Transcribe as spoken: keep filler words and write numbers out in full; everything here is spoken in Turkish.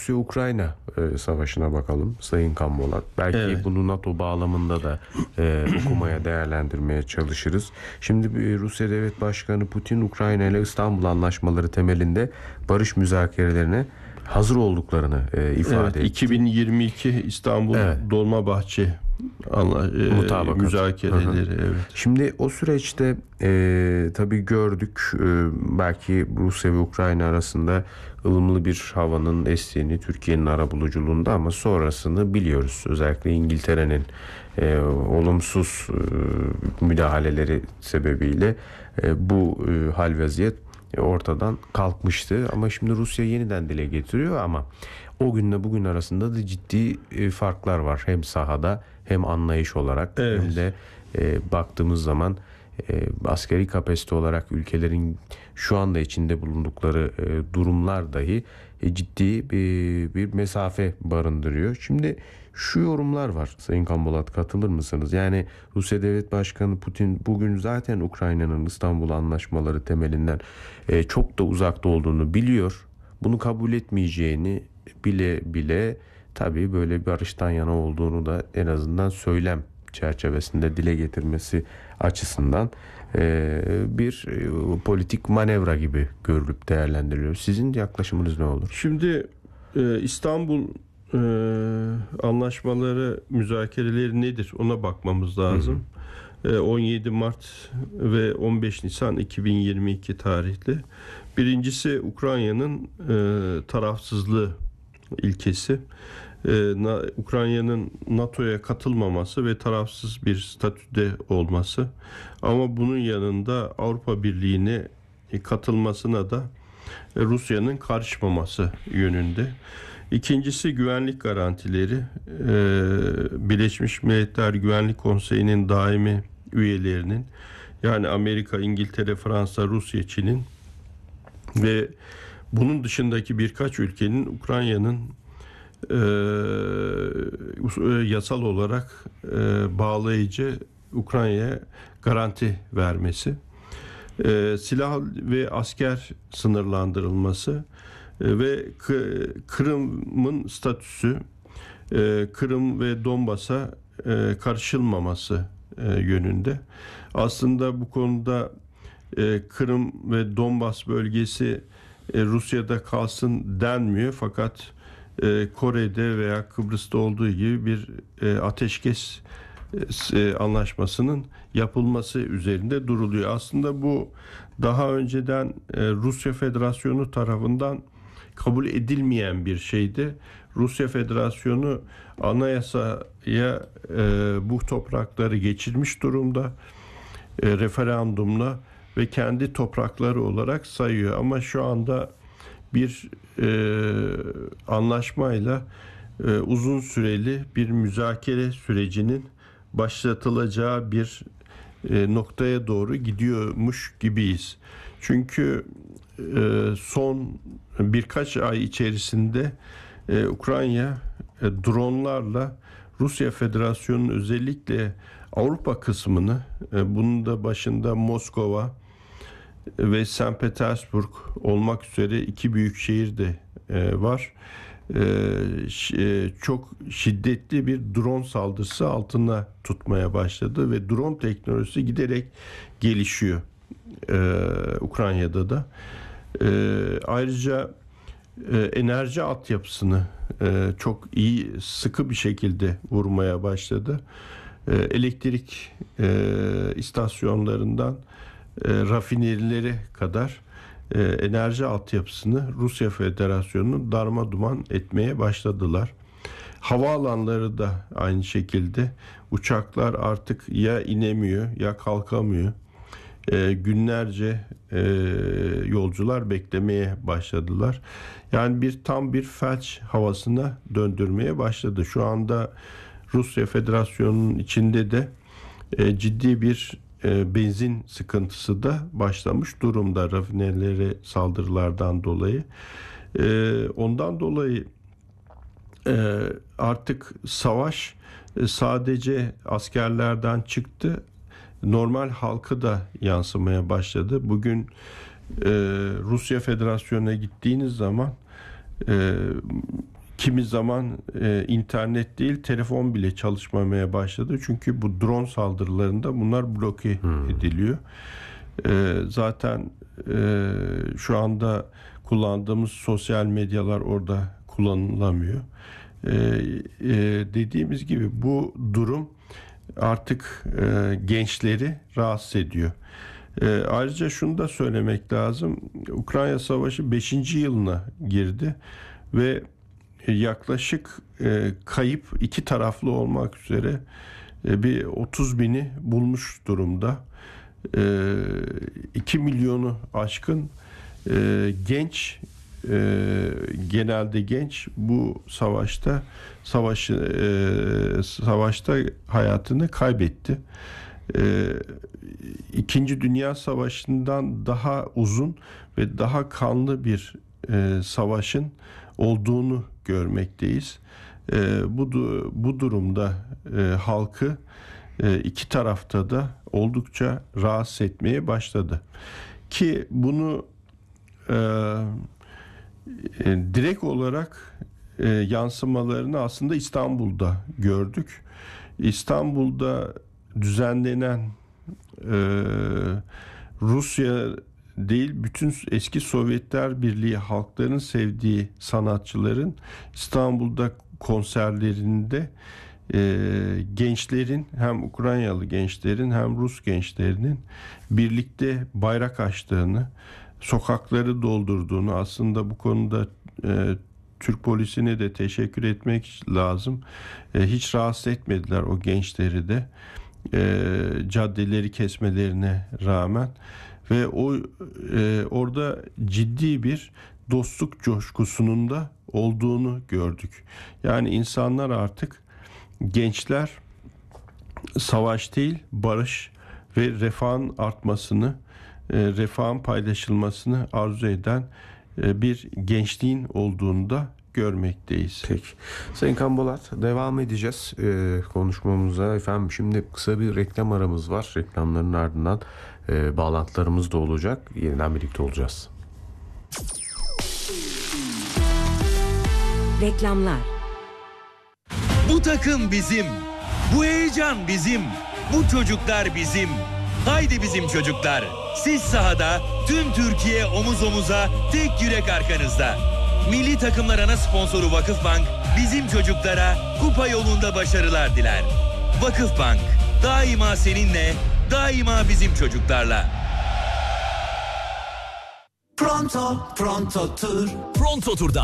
Rusya-Ukrayna e, savaşına bakalım Sayın Kanbolat. Belki evet. bunu NATO bağlamında da e, okumaya, değerlendirmeye çalışırız. Şimdi e, Rusya Devlet Başkanı Putin, Ukrayna ile İstanbul Anlaşmaları temelinde barış müzakerelerine hazır olduklarını e, ifade evet, etti. iki bin yirmi iki İstanbul evet. Dolmabahçe anla, e, müzakereleri. Evet. Şimdi o süreçte e, tabii gördük e, belki Rusya ve Ukrayna arasında ılımlı bir havanın estiğini Türkiye'nin arabuluculuğunda, ama sonrasını biliyoruz. Özellikle İngiltere'nin e, olumsuz e, müdahaleleri sebebiyle e, bu e, hal vaziyet ortadan kalkmıştı. Ama şimdi Rusya yeniden dile getiriyor, ama o günle bugün arasında da ciddi e, farklar var. Hem sahada hem anlayış olarak evet. hem de e, baktığımız zaman e, askeri kapasite olarak ülkelerin şu anda içinde bulundukları e, durumlar dahi e, ciddi bir, bir mesafe barındırıyor. Şimdi şu yorumlar var Sayın Kanbolat, katılır mısınız? Yani Rusya Devlet Başkanı Putin bugün zaten Ukrayna'nın İstanbul Anlaşmaları temelinden e, çok da uzakta olduğunu biliyor. Bunu kabul etmeyeceğini bile bile tabii böyle barıştan yana olduğunu da en azından söylem çerçevesinde dile getirmesi açısından e, bir e, politik manevra gibi görülüp değerlendiriliyor. Sizin yaklaşımınız ne olur? Şimdi e, İstanbul e, anlaşmaları müzakereleri nedir? Ona bakmamız lazım. Hı hı. E, on yedi Mart ve on beş Nisan iki bin yirmi iki tarihli. Birincisi Ukrayna'nın e, tarafsızlığı ilkesi. Ee, Ukrayna'nın NATO'ya katılmaması ve tarafsız bir statüde olması, ama bunun yanında Avrupa Birliği'ne katılmasına da Rusya'nın karışmaması yönünde. İkincisi güvenlik garantileri. Ee, Birleşmiş Milletler Güvenlik Konseyi'nin daimi üyelerinin, yani Amerika, İngiltere, Fransa, Rusya, Çin'in ve bunun dışındaki birkaç ülkenin Ukrayna'nın e, yasal olarak e, bağlayıcı Ukrayna'ya garanti vermesi, e, silah ve asker sınırlandırılması e, ve K- Kırım'ın statüsü, e, Kırım ve Donbas'a e, karışılmaması e, yönünde. Aslında bu konuda e, Kırım ve Donbas bölgesi e, Rusya'da kalsın denmiyor, fakat e, Kore'de veya Kıbrıs'ta olduğu gibi bir e, ateşkes e, anlaşmasının yapılması üzerinde duruluyor. Aslında bu daha önceden e, Rusya Federasyonu tarafından kabul edilmeyen bir şeydi. Rusya Federasyonu anayasaya e, bu toprakları geçirmiş durumda e, referandumla ve kendi toprakları olarak sayıyor. Ama şu anda bir e, anlaşmayla e, uzun süreli bir müzakere sürecinin başlatılacağı bir e, noktaya doğru gidiyormuş gibiyiz. Çünkü e, son birkaç ay içerisinde e, Ukrayna e, dronlarla Rusya Federasyonu'nun özellikle Avrupa kısmını, e, bunun da başında Moskova ve Sankt Petersburg olmak üzere iki büyük şehir de e, var. E, ş- e, çok şiddetli bir drone saldırısı altına tutmaya başladı ve drone teknolojisi giderek gelişiyor e, Ukrayna'da da. E, ayrıca e, enerji altyapısını e, çok iyi, sıkı bir şekilde vurmaya başladı. E, elektrik e, istasyonlarından E, rafinerilere kadar e, enerji altyapısını Rusya Federasyonu'nu darmaduman etmeye başladılar. Havaalanları da aynı şekilde, uçaklar artık ya inemiyor ya kalkamıyor. E, günlerce e, yolcular beklemeye başladılar. Yani bir tam bir felç havasına döndürmeye başladı. Şu anda Rusya Federasyonu'nun içinde de e, ciddi bir E, benzin sıkıntısı da başlamış durumda rafinerilere saldırılardan dolayı. E, ondan dolayı e, artık savaş e, sadece askerlerden çıktı, normal halkı da yansımaya başladı. Bugün e, Rusya Federasyonu'na gittiğiniz zaman e, kimi zaman e, internet değil, telefon bile çalışmamaya başladı. Çünkü bu drone saldırılarında bunlar bloke hmm. ediliyor. E, zaten e, şu anda kullandığımız sosyal medyalar orada kullanılamıyor. E, e, dediğimiz gibi bu durum artık e, gençleri rahatsız ediyor. E, ayrıca şunu da söylemek lazım. Ukrayna Savaşı beşinci yılına girdi ve yaklaşık e, kayıp iki taraflı olmak üzere e, bir otuz bini bulmuş durumda. E, iki milyonu aşkın e, genç, e, genelde genç bu savaşta savaşı e, savaşta hayatını kaybetti. E, İkinci Dünya Savaşı'ndan daha uzun ve daha kanlı bir e, savaşın olduğunu görmekteyiz. E, bu bu durumda e, halkı e, iki tarafta da oldukça rahatsız etmeye başladı. Ki bunu e, e, direkt olarak e, yansımalarını aslında İstanbul'da gördük. İstanbul'da düzenlenen e, Rusya değil, bütün eski Sovyetler Birliği halkların sevdiği sanatçıların İstanbul'da konserlerinde e, gençlerin, hem Ukraynalı gençlerin hem Rus gençlerinin birlikte bayrak açtığını, sokakları doldurduğunu, aslında bu konuda e, Türk polisine de teşekkür etmek lazım. E, hiç rahatsız etmediler o gençleri de. E, caddeleri kesmelerine rağmen ve o e, orada ciddi bir dostluk coşkusunun da olduğunu gördük. Yani insanlar artık, gençler savaş değil, barış ve refahın artmasını, e, refahın paylaşılmasını arzu eden e, bir gençliğin olduğunu da görmekteyiz. Peki. Sayın Kambolat, devam edeceğiz e, konuşmamıza. Efendim şimdi kısa bir reklam aramız var. Reklamların ardından e, bağlantılarımız da olacak. Yeniden birlikte olacağız. Reklamlar. Bu takım bizim. Bu heyecan bizim. Bu çocuklar bizim. Haydi bizim çocuklar. Siz sahada, tüm Türkiye omuz omuza, tek yürek arkanızda. Milli takımlar ana sponsoru Vakıfbank bizim çocuklara kupa yolunda başarılar diler. Vakıfbank daima seninle, daima bizim çocuklarla. Pronto, Pronto Tur. Pronto Tur'dan